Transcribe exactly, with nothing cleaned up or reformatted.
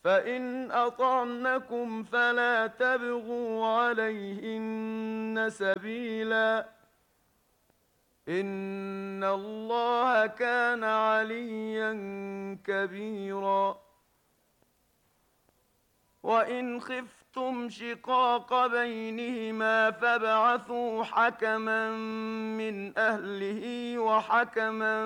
فإن أطعنكم فلا تبغوا عليهن سبيلا، إن الله كان عليا كبيرا. وإن خفتم شقاق بينهما فابعثوا حكما من أهله وحكما